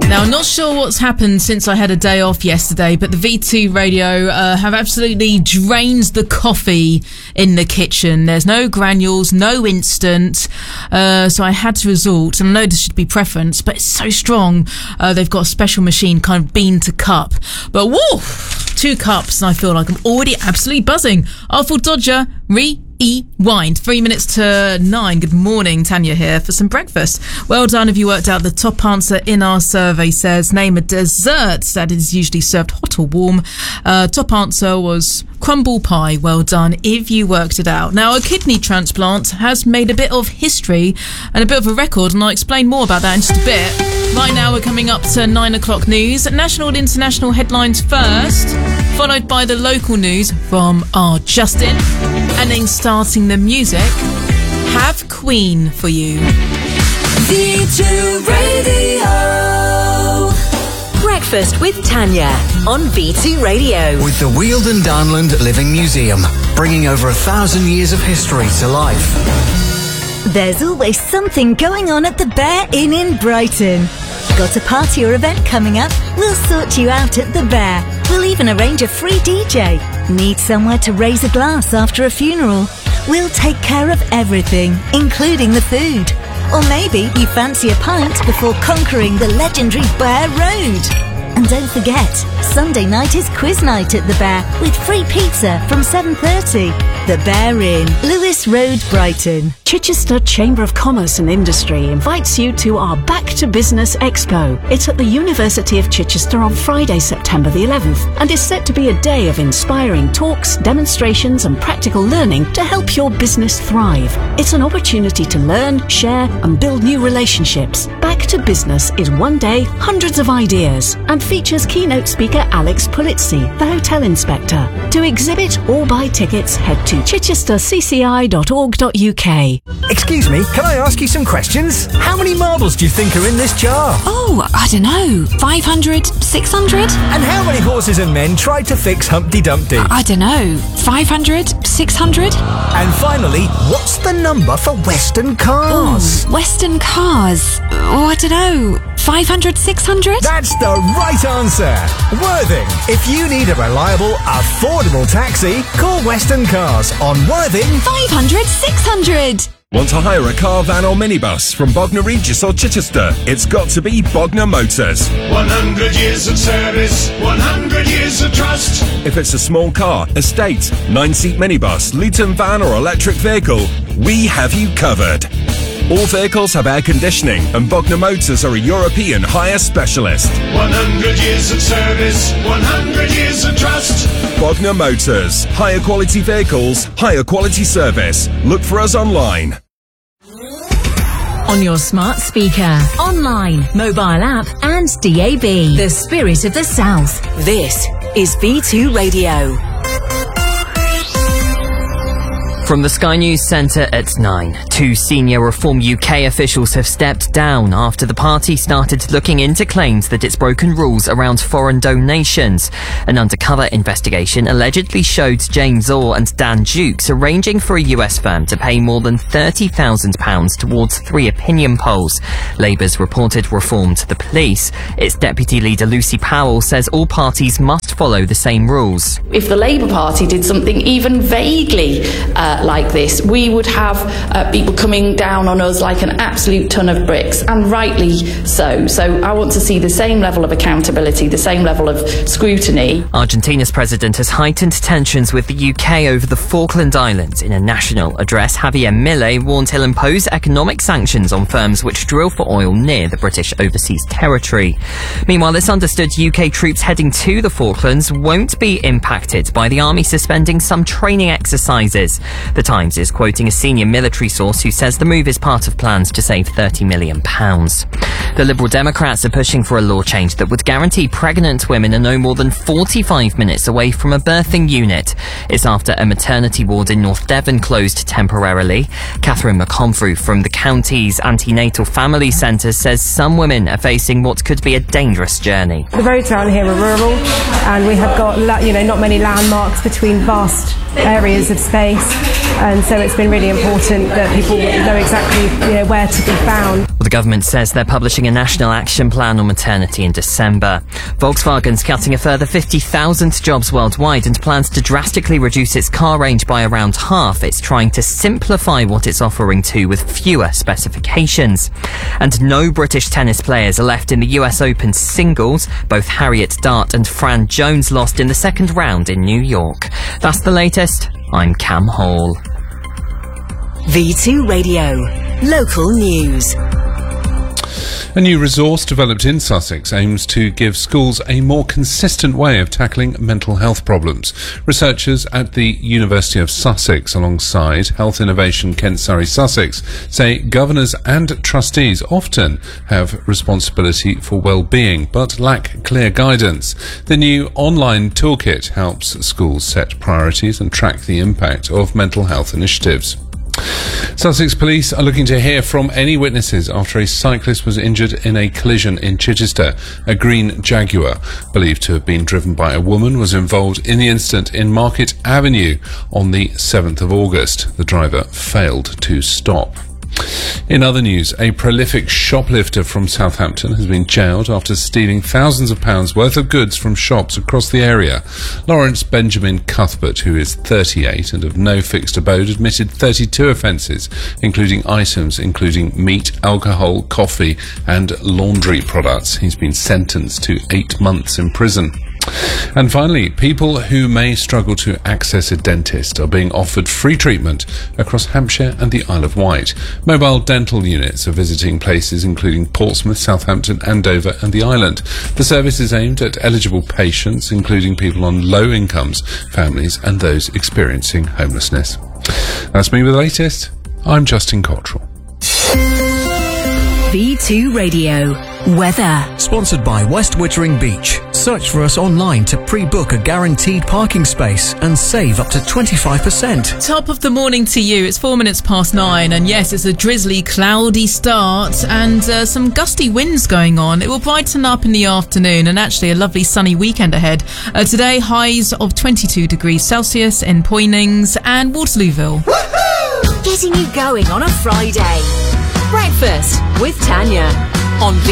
Now, I'm not sure what's happened since I had a day off yesterday, but the V2 Radio have absolutely drained the coffee in the kitchen. There's no granules, no instant, so I had to resort, and I know this should be preference, but it's so strong. They've got a special machine, kind of bean to cup. But whoa, 2 cups, and I feel like I'm already absolutely buzzing. Artful Dodger, Rewind. 3 minutes to 9. Good morning, Tanya here for some breakfast. Well done if you worked out the top answer in our survey. Says name a dessert that is usually served hot or warm. Top answer was crumble pie. Well done if you worked it out. Now, a kidney transplant has made a bit of history and a bit of a record, and I'll explain more about that in just a bit. Right now we're coming up to 9 o'clock news. National and international headlines first, followed by the local news from our Justin, and then starting the music, have Queen for you. V2 Radio. Breakfast with Tanya on V2 Radio. With the Wealden Downland Living Museum, bringing over 1,000 years of history to life. There's always something going on at the Bear Inn in Brighton. Got a party or event coming up? We'll sort you out at the Bear. We'll even arrange a free DJ. Need somewhere to raise a glass after a funeral? We'll take care of everything, including the food. Or maybe you fancy a pint before conquering the legendary Bear Road. And don't forget, Sunday night is quiz night at the Bear with free pizza from 7:30. The Bear Inn, Lewis Road, Brighton. Chichester Chamber of Commerce and Industry invites you to our Back to Business Expo. It's at the University of Chichester on Friday, September the 11th, and is set to be a day of inspiring talks, demonstrations and practical learning to help your business thrive. It's an opportunity to learn, share and build new relationships. Back to Business is one day, hundreds of ideas, and features keynote speaker Alex Pulizzi, the hotel inspector. To exhibit or buy tickets, head to chichestercci.org.uk. Excuse me, can I ask you some questions? How many marbles do you think are in this jar? Oh, I don't know, 500, 600? And how many horses and men tried to fix Humpty Dumpty? I don't know, 500, 600? And finally, what's the number for Western Cars? Ooh, Western Cars. Oh, I don't know, 500, 600? That's the right answer. Worthing. If you need a reliable, affordable taxi, call Western Cars on Worthing 500, 600. Want to hire a car, van or minibus from Bognor Regis or Chichester? It's got to be Bognor Motors. 100 years of service, 100 years of trust. If it's a small car, estate, 9-seat minibus, Luton van or electric vehicle, we have you covered. All vehicles have air conditioning, and Bognor Motors are a European hire specialist. 100 years of service, 100 years of trust. Bognor Motors. Higher quality vehicles, higher quality service. Look for us online. On your smart speaker, online, mobile app and DAB. The spirit of the South. This is V2 Radio. From the Sky News Centre at 9, 2 senior Reform UK officials have stepped down after the party started looking into claims that it's broken rules around foreign donations. An undercover investigation allegedly showed James Orr and Dan Jukes arranging for a US firm to pay more than £30,000 towards 3 opinion polls. Labour's reported reform to the police. Its deputy leader Lucy Powell says all parties must follow the same rules. If the Labour Party did something even vaguely like this, we would have people coming down on us like an absolute ton of bricks, and rightly so. So I want to see the same level of accountability, the same level of scrutiny. Argentina's president has heightened tensions with the UK over the Falkland Islands. In a national address, Javier Milei warned he'll impose economic sanctions on firms which drill for oil near the British overseas territory. Meanwhile, it's understood UK troops heading to the Falklands won't be impacted by the army suspending some training exercises. The Times is quoting a senior military source who says the move is part of plans to save £30 million. The Liberal Democrats are pushing for a law change that would guarantee pregnant women are no more than 45 minutes away from a birthing unit. It's after a maternity ward in North Devon closed temporarily. Catherine McConfrew from the county's antenatal family centre says some women are facing what could be a dangerous journey. The roads around here are rural, and we have got, not many landmarks between vast areas of space, and so it's been really important that people know exactly where to be found. Well, the government says they're publishing a national action plan on maternity in December. Volkswagen's cutting a further 50,000 jobs worldwide and plans to drastically reduce its car range by around half. It's trying to simplify what it's offering too, with fewer specifications. And no British tennis players are left in the US Open singles. Both Harriet Dart and Fran Jones lost in the second round in New York. That's the latest. I'm Cam Hall. V2 Radio. Local news. A new resource developed in Sussex aims to give schools a more consistent way of tackling mental health problems. Researchers at the University of Sussex, alongside Health Innovation Kent Surrey Sussex, say governors and trustees often have responsibility for well-being but lack clear guidance. The new online toolkit helps schools set priorities and track the impact of mental health initiatives. Sussex Police are looking to hear from any witnesses after a cyclist was injured in a collision in Chichester. A green Jaguar, believed to have been driven by a woman, was involved in the incident in Market Avenue on the 7th of August. The driver failed to stop. In other news, a prolific shoplifter from Southampton has been jailed after stealing thousands of pounds worth of goods from shops across the area. Lawrence Benjamin Cuthbert, who is 38 and of no fixed abode, admitted 32 offences, including items including meat, alcohol, coffee and laundry products. He's been sentenced to 8 months in prison. And finally, people who may struggle to access a dentist are being offered free treatment across Hampshire and the Isle of Wight. Mobile dental units are visiting places including Portsmouth, Southampton, Andover and the island. The service is aimed at eligible patients, including people on low incomes, families and those experiencing homelessness. That's me with the latest. I'm Justin Cottrell. V2 Radio. Weather. Sponsored by West Wittering Beach. Search for us online to pre-book a guaranteed parking space and save up to 25%. Top of the morning to you. It's 4 minutes past 9, and yes, it's a drizzly, cloudy start and some gusty winds going on. It will brighten up in the afternoon and actually a lovely sunny weekend ahead. Today, highs of 22 degrees Celsius in Poynings and Waterlooville. Getting you going on a Friday. Breakfast with Tanya on